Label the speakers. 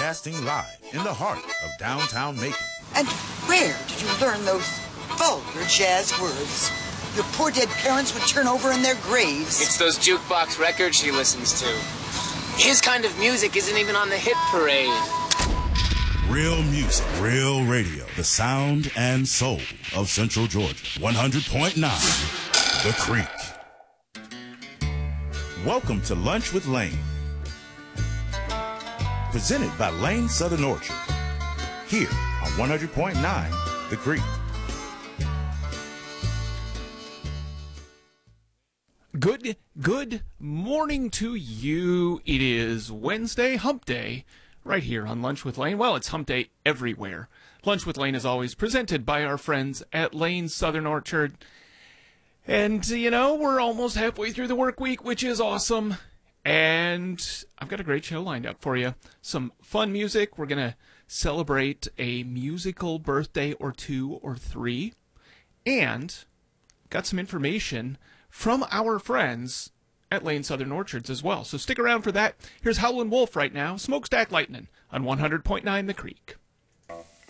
Speaker 1: Broadcasting live in the heart of downtown Macon.
Speaker 2: And where did you learn those vulgar jazz words? Your poor dead parents would turn over in their graves.
Speaker 3: It's those jukebox records she listens to. His kind of music isn't even on the hit parade.
Speaker 1: Real music, real radio. The sound and soul of Central Georgia. 100.9 The Creek. Welcome to Lunch with Lane. Presented by Lane Southern Orchard. Here on 100.9 The Creek.
Speaker 4: Good morning to you. It is Wednesday, hump day, right here on Lunch with Lane. Well, it's hump day everywhere. Lunch with Lane is always presented by our friends at Lane Southern Orchard. And, you know, we're almost halfway through the work week, which is awesome. And I've got a great show lined up for you. Some fun music. We're going to celebrate a musical birthday or two or three. And got some information from our friends at Lane Southern Orchards as well. So stick around for that. Here's Howlin' Wolf right now, Smokestack Lightning on 100.9 The Creek.